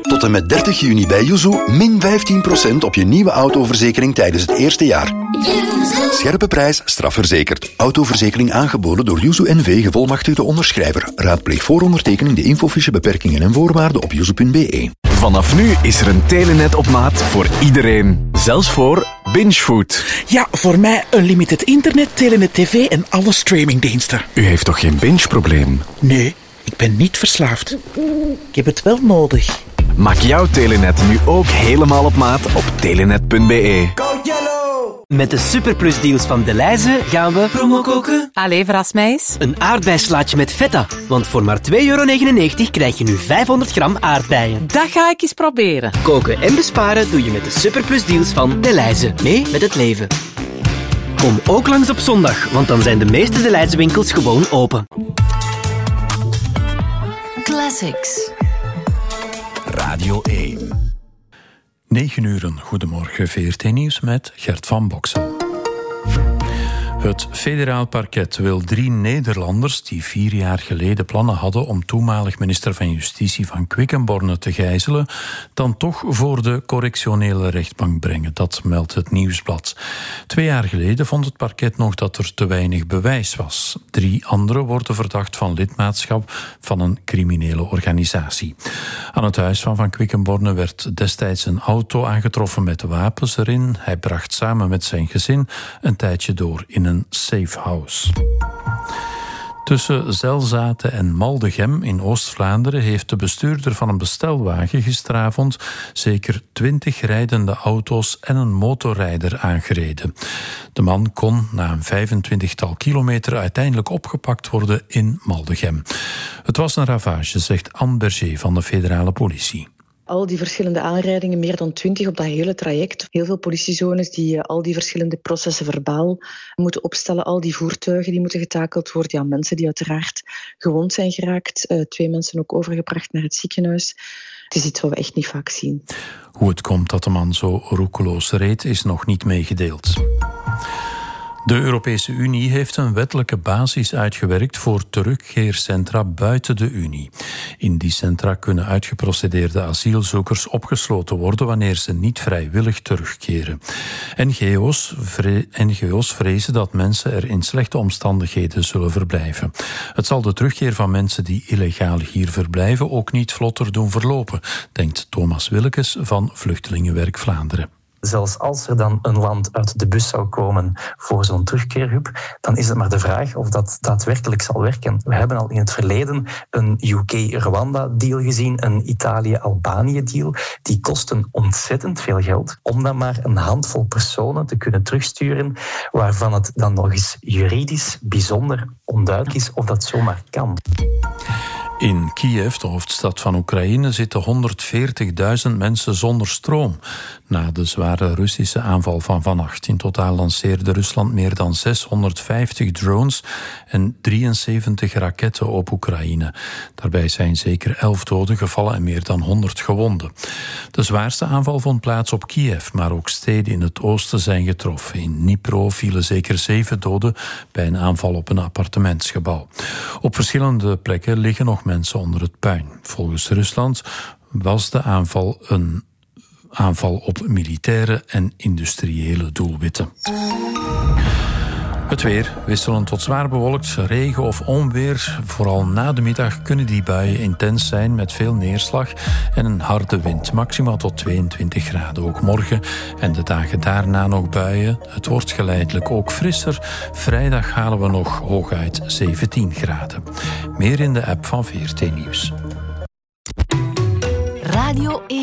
Tot en met 30 juni bij Yuzu min 15% op je nieuwe autoverzekering tijdens het eerste jaar. Scherpe prijs, strafverzekerd. Autoverzekering aangeboden door Yuzu NV, gevolmachtigde onderschrijver. Raadpleeg voor ondertekening de infofiche, beperkingen en voorwaarden op yuzu.be. Vanaf nu is er een Telenet op maat voor iedereen. Zelfs voor Bingefood. Ja, voor mij unlimited internet, Telenet TV en alle streamingdiensten. U heeft toch geen binge-probleem? Nee, ik ben niet verslaafd. Ik heb het wel nodig. Maak jouw Telenet nu ook helemaal op maat op telenet.be. Met de superplusdeals van Delhaize gaan we promo koken. Allee, verras mij eens. Een aardbeislaatje met feta. Want voor maar €2,99 krijg je nu 500 gram aardbeien. Dat ga ik eens proberen. Koken en besparen doe je met de superplusdeals van Delhaize. Mee met het leven. Kom ook langs op zondag, want dan zijn de meeste Delhaize winkels gewoon open. Classics. Radio 1. 9 uur, goedemorgen, VRT Nieuws met Gert van Boksel. Het federaal parket wil 3 Nederlanders die 4 jaar geleden plannen hadden om toenmalig minister van Justitie van Quickenborne te gijzelen, dan toch voor de correctionele rechtbank brengen. Dat meldt het Nieuwsblad. 2 jaar geleden vond het parket nog dat er te weinig bewijs was. 3 anderen worden verdacht van lidmaatschap van een criminele organisatie. Aan het huis van Quickenborne werd destijds een auto aangetroffen met wapens erin. Hij bracht samen met zijn gezin een tijdje door in een safe house. Tussen Zelzaten en Maldegem in Oost-Vlaanderen heeft de bestuurder van een bestelwagen gisteravond zeker 20 rijdende auto's en een motorrijder aangereden. De man kon na een 25-tal kilometer uiteindelijk opgepakt worden in Maldegem. Het was een ravage, zegt Anne Berger van de federale politie. Al die verschillende aanrijdingen, meer dan 20 op dat hele traject. Heel veel politiezones die al die verschillende processen verbaal moeten opstellen. Al die voertuigen die moeten getakeld worden. Ja, mensen die uiteraard gewond zijn geraakt. 2 mensen ook overgebracht naar het ziekenhuis. Het is iets wat we echt niet vaak zien. Hoe het komt dat de man zo roekeloos reed, is nog niet meegedeeld. De Europese Unie heeft een wettelijke basis uitgewerkt voor terugkeercentra buiten de Unie. In die centra kunnen uitgeprocedeerde asielzoekers opgesloten worden wanneer ze niet vrijwillig terugkeren. NGO's vrezen dat mensen er in slechte omstandigheden zullen verblijven. Het zal de terugkeer van mensen die illegaal hier verblijven ook niet vlotter doen verlopen, denkt Thomas Willekes van Vluchtelingenwerk Vlaanderen. Zelfs als er dan een land uit de bus zou komen voor zo'n terugkeerhub, dan is het maar de vraag of dat daadwerkelijk zal werken. We hebben al in het verleden een UK-Rwanda-deal gezien, een Italië-Albanië-deal. Die kosten ontzettend veel geld om dan maar een handvol personen te kunnen terugsturen, waarvan het dan nog eens juridisch bijzonder onduidelijk is of dat zomaar kan. In Kiev, de hoofdstad van Oekraïne, zitten 140.000 mensen zonder stroom. Na de zware Russische aanval van vannacht. In totaal lanceerde Rusland meer dan 650 drones en 73 raketten op Oekraïne. Daarbij zijn zeker 11 doden gevallen en meer dan 100 gewonden. De zwaarste aanval vond plaats op Kiev, maar ook steden in het oosten zijn getroffen. In Dnipro vielen zeker 7 doden bij een aanval op een appartementsgebouw. Op verschillende plekken liggen nog mensen onder het puin. Volgens Rusland was de aanval een aanval op militaire en industriële doelwitten. Het weer, wisselend tot zwaar bewolkt, regen of onweer. Vooral na de middag kunnen die buien intens zijn met veel neerslag en een harde wind. Maximaal tot 22 graden. Ook morgen en de dagen daarna nog buien. Het wordt geleidelijk ook frisser. Vrijdag halen we nog hooguit 17 graden. Meer in de app van VRT Nieuws. Radio 1.